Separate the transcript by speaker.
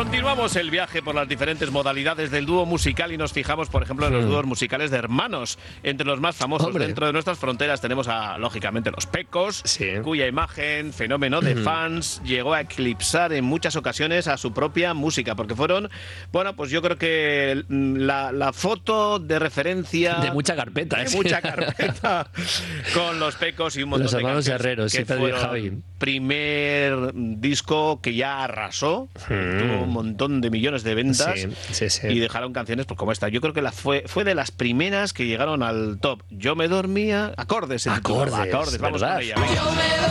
Speaker 1: Continuamos el viaje por las diferentes modalidades del dúo musical y nos fijamos, por ejemplo, en los dúos musicales de hermanos. Entre los más famosos dentro de nuestras fronteras tenemos lógicamente, los Pecos, cuya imagen, fenómeno de fans, llegó a eclipsar en muchas ocasiones a su propia música, porque fueron, bueno, pues yo creo que la foto de referencia...
Speaker 2: De mucha carpeta.
Speaker 1: De mucha carpeta con los Pecos y un montón
Speaker 2: los hermanos
Speaker 1: de
Speaker 2: Herreros,
Speaker 1: que
Speaker 2: Pedro y
Speaker 1: fueron
Speaker 2: Javi.
Speaker 1: Primer disco que ya arrasó, tuvo un montón de millones de ventas y dejaron canciones pues, como esta. Yo creo que fue de las primeras que llegaron al top. Yo me dormía, acordes,
Speaker 2: Acordes,
Speaker 1: vamos con ella. Venga.